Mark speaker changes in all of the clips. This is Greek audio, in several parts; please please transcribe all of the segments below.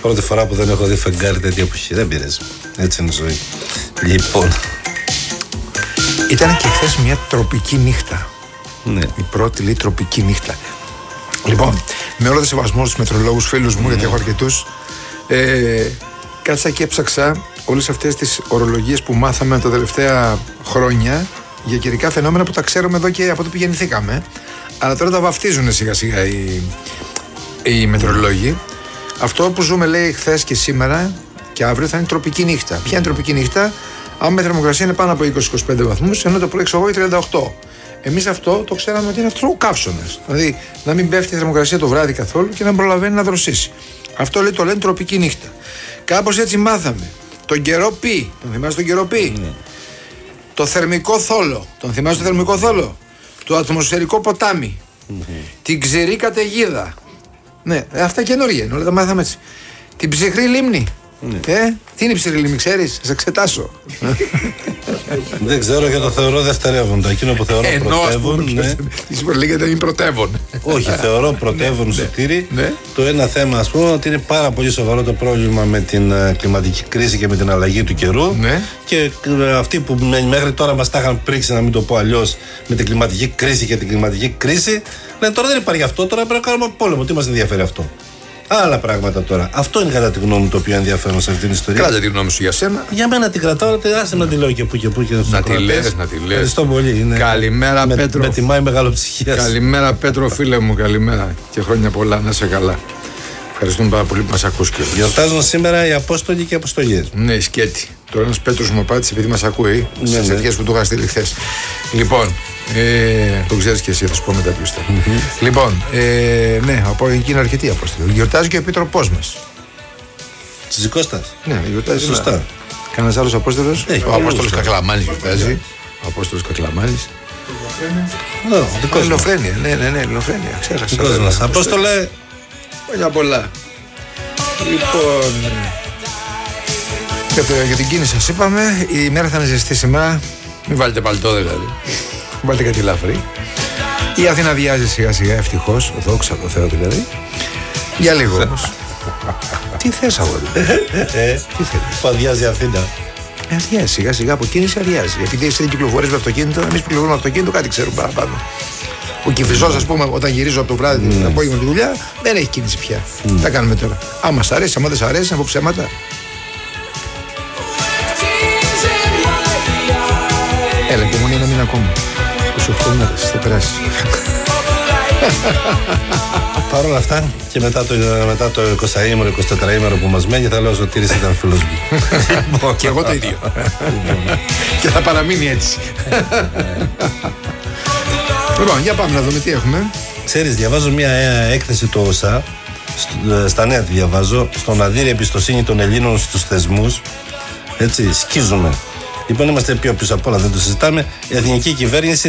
Speaker 1: Πρώτη φορά που δεν έχω δει φεγγάρι τέτοια εποχή. Δεν πειράζει. Έτσι είναι η ζωή. Λοιπόν.
Speaker 2: Ήταν και χθες μια τροπική νύχτα.
Speaker 1: Ναι.
Speaker 2: Η πρώτη λέει τροπική νύχτα. Λοιπόν, με όλο το σεβασμό στους μετρολόγους φίλους μου, γιατί έχω αρκετούς, κάτσα και έψαξα όλες αυτές τις ορολογίες που μάθαμε τα τελευταία χρόνια για καιρικά φαινόμενα που τα ξέρουμε εδώ και από το που γεννηθήκαμε. Αλλά τώρα τα βαφτίζουν σιγά σιγά οι μετρολόγοι. Αυτό που ζούμε, λέει, χθες και σήμερα και αύριο θα είναι τροπική νύχτα. Ποια είναι τροπική νύχτα? Αν με θερμοκρασία είναι πάνω από 20-25 βαθμούς, ενώ το πρωί εξωγόη 38. Εμείς αυτό το ξέραμε ότι είναι αυτοκαύσωνας. Δηλαδή να μην πέφτει η θερμοκρασία το βράδυ καθόλου και να προλαβαίνει να δροσίσει. Αυτό λέει, το λένε τροπική νύχτα. Κάπως έτσι μάθαμε. Τον καιρό πι. Τον θυμάσαι τον καιρό πι? Το θερμικό θόλο. Τον θυμάσαι το θερμικό θόλο? Το ατμοσφαιρικό ποτάμι. Την ξηρή καταιγίδα. Ναι, αυτά καινούργια είναι, όλα τα μάθαμε έτσι. Την ψυχρή λίμνη. Τι είναι η ψυχρή λίμνη, ξέρεις? Θα σε εξετάσω.
Speaker 1: Δεν ξέρω και το θεωρώ δευτερεύοντα. Εκείνο που θεωρώ πρωτεύον.
Speaker 2: Η Super League δεν είναι πρωτεύον.
Speaker 1: Όχι, θεωρώ πρωτεύον Σωτήρη. Το ένα θέμα, ας πούμε, ότι είναι πάρα πολύ σοβαρό το πρόβλημα με την κλιματική κρίση και με την αλλαγή του καιρού. Και αυτοί που μέχρι τώρα μας τα είχαν πρίξει, να μην το πω αλλιώς, με την κλιματική κρίση και την κλιματική κρίση, λένε τώρα δεν υπάρχει αυτό, τώρα πρέπει να κάνουμε πόλεμο. Τι μας ενδιαφέρει αυτό? Άλλα πράγματα τώρα. Αυτό είναι κατά τη γνώμη μου το πιο ενδιαφέρον σε αυτήν την ιστορία.
Speaker 2: Κράτα τη γνώμη σου για σένα.
Speaker 1: Για μένα την κρατάω, άσε να τη λέω και που και που και
Speaker 2: να τη λες, να τη λες.
Speaker 1: Ευχαριστώ πολύ. Είναι...
Speaker 2: Καλημέρα, Πέτρο.
Speaker 1: Με τιμάει μεγαλοψυχία.
Speaker 2: Καλημέρα, Πέτρο, φίλε μου. Καλημέρα και χρόνια πολλά. Να είσαι καλά. Ευχαριστούμε πάρα πολύ που μας ακούς και όλους.
Speaker 1: Γιορτάζουν σήμερα οι Απόστολοι και οι Αποστολίες.
Speaker 2: Ναι, σκέτη. Τώρα ένας Πέτρος μου απάντησε επειδή μας ακούει στις ευχές που του είχα στείλει χθες. Λοιπόν, το ξέρεις και εσύ, θα σου πω μετά ποιος ήταν. Λοιπόν, ναι, από εκεί είναι αρκετοί Απόστολοι. Γιορτάζει και ο Επίτροπός μας.
Speaker 1: Τσιζικώστας.
Speaker 2: Ναι, γιορτάζει.
Speaker 1: Σωστά.
Speaker 2: Κανένας άλλος Απόστολος? Ο Απόστολος Κακλαμάνης γιορτάζει. Ο Απόστολος Κακλαμάνης. Ελληνοφρένεια, ναι, Ελληνοφρένεια. Ξέχασα.
Speaker 1: Απόστολε.
Speaker 2: Χρόνια πολλά. Λοιπόν, για την κίνηση σας είπαμε, η μέρα θα είναι ζεστή σήμερα. Μην βάλετε παλτό δηλαδή. Βάλτε κάτι ελαφρύ. Η Αθήνα βιάζει σιγά σιγά, ευτυχώς. Δόξα τω Θεώ δηλαδή. Για λίγο όμως. Τι θες, αγόρι? Τι θέλεις?
Speaker 1: Που αδειάζει η Αθήνα.
Speaker 2: Αδειάζει σιγά σιγά, από κίνηση αδειάζει. Επειδή εσύ δεν κυκλοφορείς με αυτοκίνητο, εμείς που κυκλοφορούμε με αυτοκίνητο κάτι ξέρουμε παραπάνω. Ο Κηφισός, ας πούμε, όταν γυρίζω από το βράδυ το απόγευμα τη δουλειά, δεν έχει κίνηση πια. Τι θα κάνουμε τώρα? Άμα σ' αρέσει, άμα δεν σ' αρέσει, να πω ψέματα. Έλα, υπομονή ένα μήνα ακόμα. 28 μέρες, θα περάσει.
Speaker 1: Παρ' όλα αυτά και μετά το 20ήμερο, 24ήμερο που μας μένει, θα λέω ότι ο Τήρης ήταν φίλος μου.
Speaker 2: Και εγώ το ίδιο. Και θα παραμείνει έτσι. Λοιπόν, για πάμε να δούμε τι έχουμε.
Speaker 1: Ξέρεις, διαβάζω μια έκθεση του ΩΣΑ, στα νέα τη διαβάζω, στο να δει η εμπιστοσύνη των Ελλήνων στους θεσμούς. Έτσι, σκίζουμε. Λοιπόν, είμαστε πιο πίσω απ' όλα, δεν το συζητάμε. Η εθνική κυβέρνηση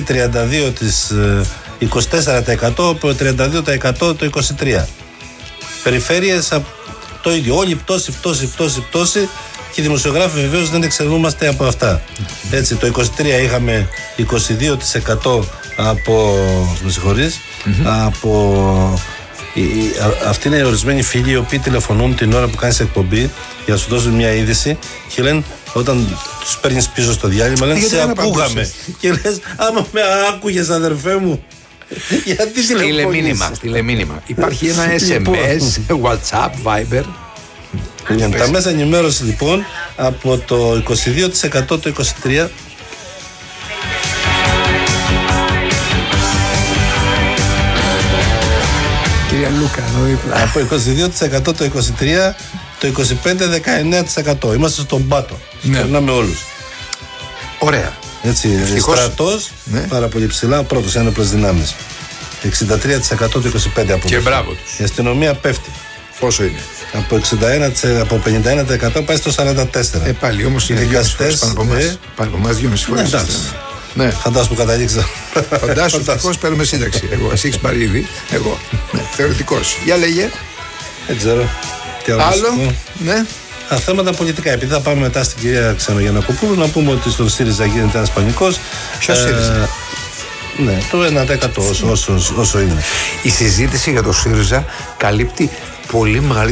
Speaker 1: 24% από 32% το 23%. Περιφέρειες το ίδιο. Όλη πτώση. Και οι δημοσιογράφοι βεβαίως δεν εξαιρούμαστε από αυτά. Έτσι, το 23 είχαμε 22% από. Με συγχωρείς, από. Αυτοί είναι οι ορισμένοι φίλοι οι οποίοι τηλεφωνούν την ώρα που κάνεις εκπομπή για να σου δώσουν μια είδηση και λένε, όταν τους παίρνεις πίσω στο διάλειμμα, λένε σε ακούγαμε. Και λες, άμα με άκουγες, αδερφέ μου, γιατί τηλεφωνείς?
Speaker 2: Στείλε μήνυμα. Υπάρχει ένα SMS, WhatsApp, Viber.
Speaker 1: Τα μέσα ενημέρωση λοιπόν από το 22% το 23%.
Speaker 2: Κυρία Λούκα,
Speaker 1: από 22% το 23%, το 25-19%. Είμαστε στον πάτο. Περνάμε όλους.
Speaker 2: Ωραία.
Speaker 1: Έτσι, στρατός, πάρα πολύ ψηλά, πρώτος ένοπλες δυνάμεις. 63% το 25% από.
Speaker 2: Και μπράβο τους.
Speaker 1: Η αστυνομία πέφτει.
Speaker 2: Πόσο είναι?
Speaker 1: Από 51% πάει στο 44%.
Speaker 2: Πάλι όμως οι δικαστές πάνω από εμάς 2,5 φορές. Ναι.
Speaker 1: Φαντάσου που καταλήξα.
Speaker 2: Φαντάσου, ευτυχώς παίρνουμε σύνταξη. Εγώ, εσύ έχεις πάρει ήδη. Εγώ. Θεωρητικός. Για λέγε.
Speaker 1: Δεν ξέρω.
Speaker 2: Άλλο. Ναι.
Speaker 1: Θέματα πολιτικά. Επειδή θα πάμε μετά στην κυρία Ξενογιαννακοπούλου, να πούμε ότι στον ΣΥΡΙΖΑ γίνεται ένας πανικός.
Speaker 2: Ποιος ΣΥΡΙΖΑ?
Speaker 1: Ναι, το 1% όσο είναι.
Speaker 2: Η συζήτηση για το ΣΥΡΙΖΑ καλύπτει πολύ μεγάλη